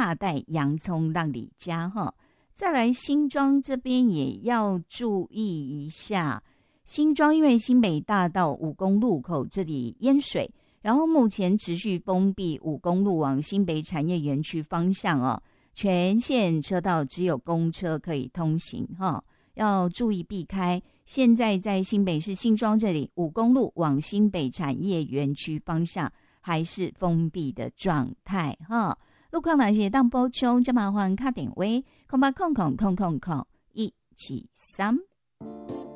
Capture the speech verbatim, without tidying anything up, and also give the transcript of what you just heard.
大袋洋葱让你加哈。再来新庄这边也要注意一下，新庄因为新北大道五公路口这里淹水，然后目前持续封闭五公路往新北产业园区方向哦，全线车道只有公车可以通行哈，要注意避开。现在在新北市新庄这里五公路往新北产业园区方向还是封闭的状态哈。路况哪些当补充，就麻烦打电话空八空空空空空一七三。